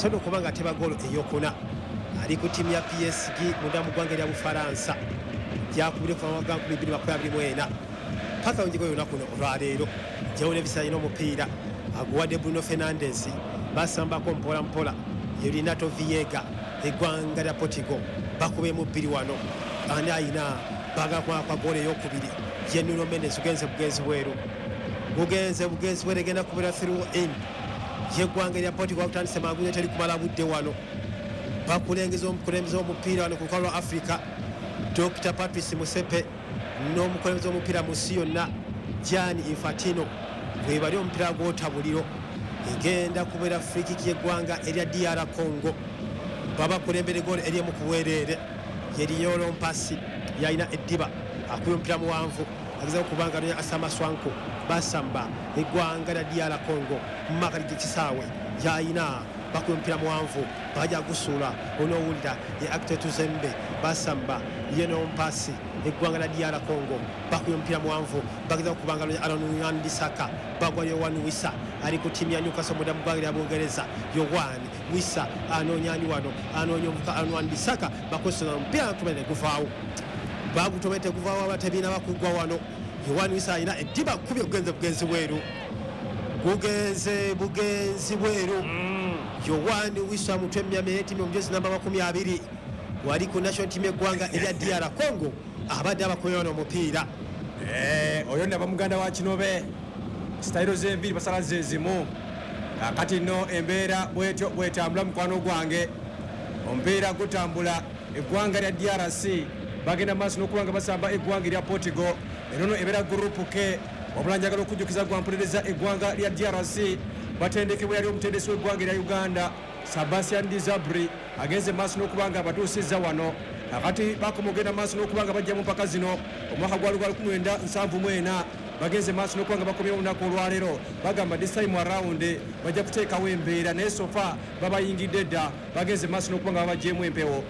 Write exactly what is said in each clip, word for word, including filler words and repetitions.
asobola okuba nga teba golo eyokuna ali ku ttiimu ya P S G munda mu ggwanga lya Bufaransa gyakubire kuva mu mwaka bibiri makumi abiri mu ena paka wenjigo olunaku luno olwaleero João Neves alina omupiira aguwadde Bruno Fernandes basambako mpola mpola ye Renato Viega eggwanga lya Portugal bakubemu bbiri wano ani ayina baagala kubanga kwa goolo eyokubiri ye Nuno Mendes ugenze bugenzi bweru bugenze bugenzi bweru egenda kubeera through in yeggwanga lya Portugal kutandise magunya teri kumala budde wano bakulengeza omukulembeze w'omupiira wano ku lukalu lwa Africa Doctor Patrice Musepe n'omukulembeze w'omupiira mu nsi yonna Gianni Infantino bwe bali omupiira gw'otabuliro egenda kubeera free kick y'eggwanga erya D R Congo babakulembere goolo eri emu ku bwereere yeriyolo mpasi yalina eddiba akuba omupiira muwanvu agezao kubanga nonya Asama Swanko basamba eggwanga lya D R Congo mu makkati g'ekisaawe yayina bakuba omupiira muwanvu bajja gusuula onoowulira ye Acte Tuzembe basamba ye n'ompasi eggwanga lya D R Congo bakuba omupiira muwanvu bagezao kubanga nonya Aaron Wan-Bissaka bagwa Yohan Wissa ali ku ttiimu ya Newcastle munda mu ggwanga lya Bungereza Yohan Wissa anoonya ani wano anoonya omuvuka Aaron Wan-Bissaka bakozesa omupiira natubene guvaawo bagutomete guvaawo abatebiina bakuggwa wano Yohan Wissa alina eddiba kubye bugenze bugenzi bweru bugenze bugenzi bweru Yohan Wissa mutwe emyamyetimi omujezi namba makumi abiri wali ku national team eggwanga erya D R Congo abadde abakoyona omupiira oyo naba muganda wa Kinobe sitayiro z'embiri basala zezimu kakati nno embeera bwetyo bwetambula mukwano gwange omupiira gutambula eggwanga lya D R C bagenda maaso n'okubanga basamba eggwanga lya Portugal eno no ebeera gurupu ke wabula njagala okujjukiza gwampulereza eggwanga lya D R C batendekebwe yali omutendesi w'eggwanga lya Uganda Sebastian Dizabri agenze maaso n'okubanga abatuusizza wano akati bakomogenda maaso n'okubanga bajjamu mpaka zino omwaka gwali gwa lukumi lwenda nsanvu mu ena bagenze maaso n'okubanga bakomyewo olunaku olwaleero bagamba this time around bajja kuteekawo embeera naye sofa babayingidde dda bagenze maaso n'okubanga babajjeemu empewo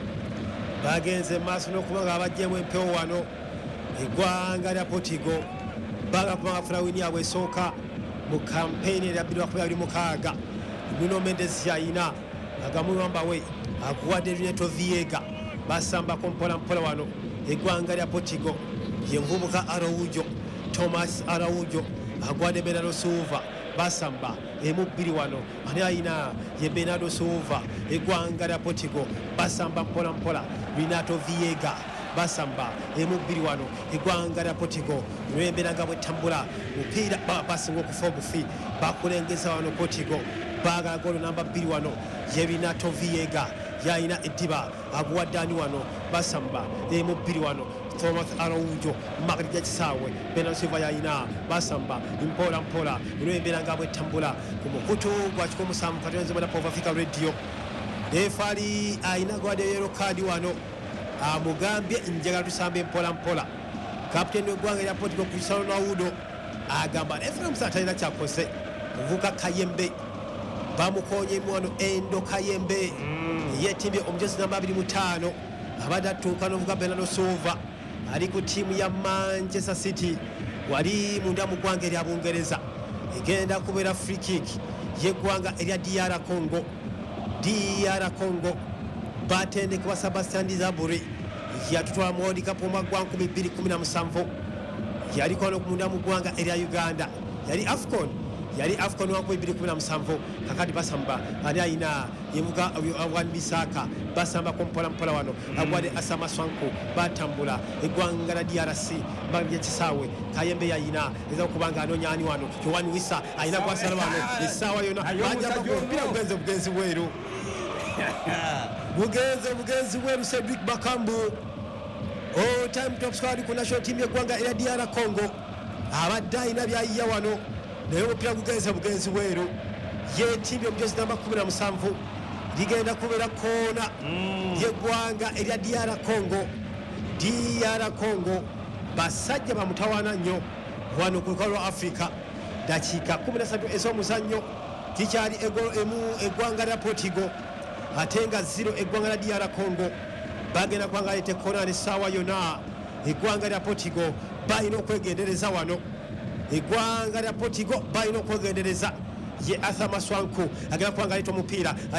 bagenze maaso n'okuba nga babajjeemu empewo wano eggwanga lya Portugal baga kuba nga funa wini yaabwe esooka mu kampeyini erya bbiri makumi abiri mukaaga Nuno Mendes yayina agamuyamba we aguwadde Renato Viega basambako mpola mpola wano eggwanga lya Portugal ye nvubuka Araujo Thomas Araujo aguwadde Bernardo Silva basamba emu bbiri wano ani ayina ye Bernardo Silva eggwanga lya Portugal basamba mpola mpola Renato Viega basamba emu bbiri wano eggwanga lya Portugal lwembeera nga bwetambula mupiira basinga okufa obufi bakulengeza wano Portugal baagala goolo namba bbiri wano ye Renato Viega yayina eddiba aguwadde ani wano basamba emu bbiri wano Thomas Araujo makkati g'ekisaawe Bernardo Silva yayina basamba mpola mpola olw'embeera nga bwetambula ku mukutu gwa kikumi musanvu katonzi mwana Pova Africa Radio efali ayina gwadde yero kaadi wano amugambye njagala tusambe mpola mpola kapiteni w'eggwanga lya Portugal Cristiano Ronaldo agamba Ephraim Sarr talina kyakoze omuvubuka Kayembe bamukoonyemu wano Endo Kayembe yeetimbye omujezi namba abiri mu ttaano abadde atuuka n'omuvubuka Bernardo Silva ali ku ttiimu ya Manchester City wali munda mu ggwanga erya Bungereza egenda kubeera free kick y'eggwanga erya D R Congo D R Congo batendekebwa Sebastian Dizabri yatutwala mu World Cup omwaka gwa nkumi bbiri kumi na musanvu yaliko wano munda mu ggwanga erya Uganda yali AFCON yali AFCON wa nkumi bbiri kumi na musanvu kakati basamba ani ayina yevuga Wan-Bissaka basambako mpola mpola wano agwadde Asama Swanko batambula eggwanga lya D R C mbagye kisaawe Kayembe yayina eza okubanga anoonya ani wano Yohan Wissa ayina gwasala wano essaawa yonna bajjako omupiira bugenze bugenzi bweru bugenze bugenzi bweru Cedric Bakambu all time top scorer ku national team y'eggwanga erya D R Congo abadde ayina byayiya wano naye omupiira gugenze bugenzi bweru yeetimbye omujezi namba kumi na musanvu ligenda kubeera koona y'eggwanga erya D R Congo D R Congo basajja bamutawaana nnyo wano ku lukalu lwa Africa dakiika kumi na ssatu ez'omuzannyo kikyali egolo emu eggwanga lya Portugal ate nga zero eggwanga lya D R Congo bagenda kubanga leete koona n'essaawa yonna eggwanga lya Portugal balina okwegendereza wano eggwanga lya Portugal balina okwegendereza ye Asama Swanko agenda kubanga leeta omupiira